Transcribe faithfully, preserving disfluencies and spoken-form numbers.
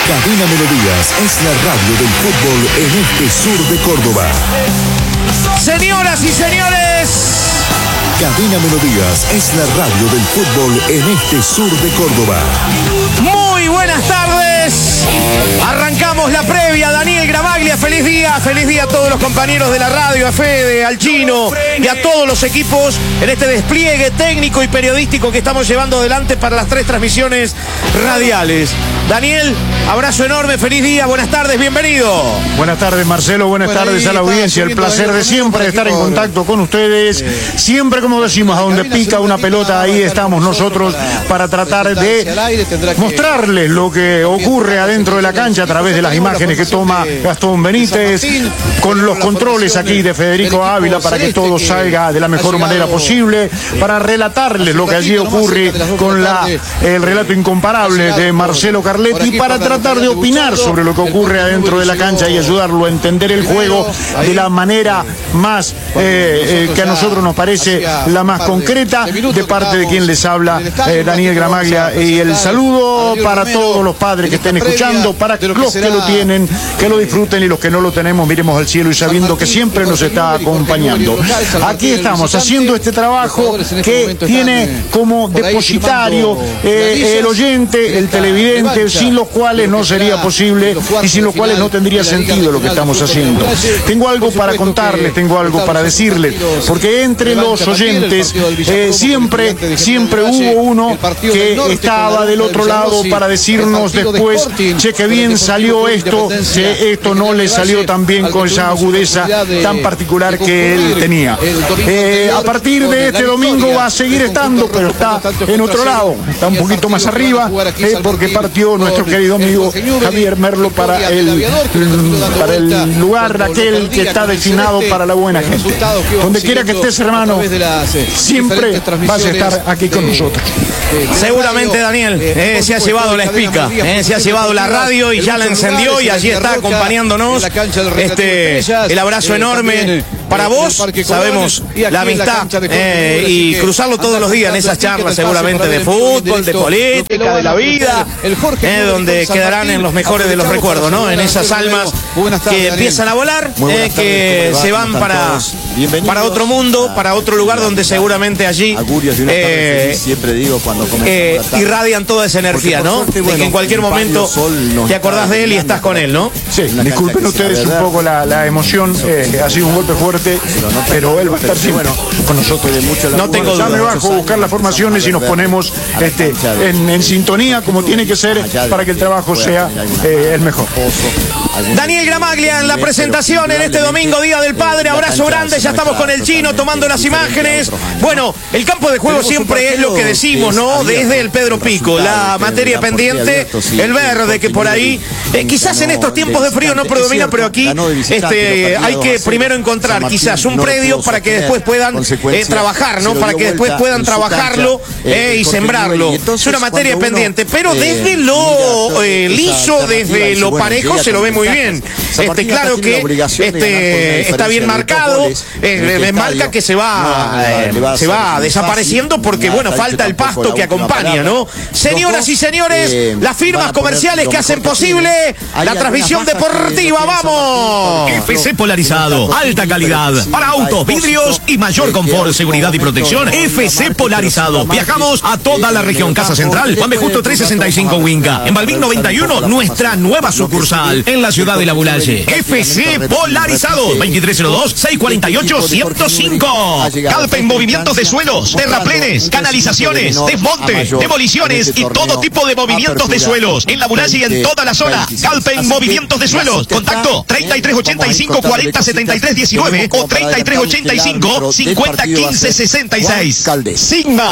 Cadena Melodías es la radio del fútbol en este sur de Córdoba. Señoras y señores, Cadena Melodías es la radio del fútbol en este sur de Córdoba. muy buenas tardes. Arrancamos la previa. Daniel Gramaglia, feliz día, feliz día a todos los compañeros de la radio, a Fede, al Chino y a todos los equipos en este despliegue técnico y periodístico que estamos llevando adelante para las tres transmisiones radiales. Daniel, abrazo enorme, feliz día, buenas tardes, bienvenido. Buenas tardes, Marcelo, buenas Bueno, tardes a la audiencia. El placer de siempre de estar en contacto con ustedes. Siempre, como decimos, a donde pica una pelota, ahí estamos nosotros para tratar de mostrarles lo que ocurre adentro de la cancha a través de las imágenes que toma Gastón Benítez, con los controles aquí de Federico Ávila para que todo salga de la mejor manera posible, para relatarles lo que allí ocurre con la, el relato incomparable de Marcelo Carletti, para tratar de opinar sobre lo que ocurre adentro de la cancha y ayudarlo a entender el juego de la manera más eh, eh, que a nosotros nos parece la más concreta, de parte de quien les habla, eh, Daniel Gramaglia. Y el saludo para todos los padres que estén escuchando, para los que lo tienen, que lo disfruten, y los que no lo tenemos, miremos al cielo y sabiendo que siempre nos está acompañando. Aquí estamos haciendo este trabajo que tiene como depositario eh, el oyente, el televidente, sin los cuales no sería posible y sin los cuales no tendría sentido lo que estamos haciendo. Tengo algo para contarles, tengo algo para decirles, porque entre los oyentes eh, siempre, siempre hubo uno que estaba del otro lado para decirnos después, che, que bien salió esto, che, esto no le salió tan bien con esa agudeza tan particular que él tenía. Eh, a partir de este domingo va a seguir estando, pero está en otro lado, está un poquito más arriba, eh, porque partió nuestro querido amigo Javier Merlo para el, para el lugar aquel que está destinado para la buena gente. Donde quiera que estés, hermano, siempre vas a estar aquí con nosotros. Seguramente, Daniel, eh, se ha llevado la espica, eh, se ha llevado la radio y ya la encendió, y allí está acompañándonos. Este, el abrazo enorme para vos. Sabemos la amistad eh, y cruzarlo todos los días en esas charlas, seguramente de fútbol, de política, de la vida, eh, donde quedarán en los mejores de los recuerdos, ¿no? En esas almas que empiezan a volar, eh, que se van para, para otro mundo, para otro lugar donde seguramente allí eh, siempre digo cuando eh, irradian toda esa energía, ¿no? De que en cualquier momento te acordás de él y estás con él, ¿no? Sí, disculpen ustedes un poco la, la emoción, eh, ha sido un golpe fuerte, pero él va a estar siempre con nosotros. No tengo duda. Ya me bajo a buscar las formaciones y nos ponemos este, en, en sintonía como tiene que ser para que el trabajo sea eh, el mejor. Daniel Gramaglia en la presentación en este domingo, Día del Padre. Abrazo grande, ya estamos con el Chino tomando las imágenes. Bueno, el campo de juego siempre es lo que decimos, ¿no? Desde el Pedro Pico, la materia pendiente, el verde que por ahí, eh, quizás en estos tiempos de frío no predomina, pero aquí este, hay que primero encontrar quizás un predio para que después puedan eh, trabajar, ¿no? Para que después puedan trabajarlo eh, y sembrarlo. Es una materia pendiente, pero desde lo eh, liso, desde lo parejo se lo ve muy bien. Este, claro que este, está bien marcado, eh, marca que se va, eh, se va desapareciendo porque, bueno, falta el pasto que acompaña, ¿no? Señoras y señores, las firmas comerciales que hacen posible la transmisión deportiva, ¡vamos! F C Polarizado, alta calidad para autos, vidrios y mayor confort, seguridad y protección. F C Polarizado. Viajamos a toda la región. Casa Central, Juan B. Justo trescientos sesenta y cinco Winca. En Balbín noventa y uno, nuestra nueva sucursal en la ciudad de La Bulaye. F C Polarizado, veintitrés cero dos, seiscientos cuarenta y ocho, ciento cinco. Calpen movimientos de suelos, terraplenes, canalizaciones, desmonte, demoliciones y todo tipo de movimientos de suelos. En La Bulaye y en toda la zona. Calpen movimientos de suelos. Contacto treinta y tres ochenta y cinco, cuarenta setenta y tres diecinueve o treinta y tres ochenta y cinco, cincuenta quince sesenta y seis. Sigma.